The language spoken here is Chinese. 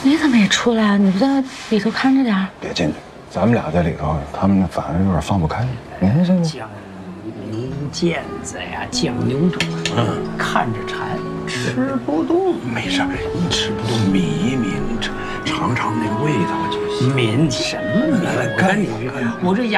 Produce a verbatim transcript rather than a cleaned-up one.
你怎么也出来啊？你不在里头看着点儿？ 别进去，咱们俩在里头，他们反而有点放不开。你看这酱牛腱子呀，酱牛肘，嗯，看着馋，吃不动。 没事，你吃不动抿一抿，尝尝那个味道就行。 抿什么抿？我跟你，我这牙。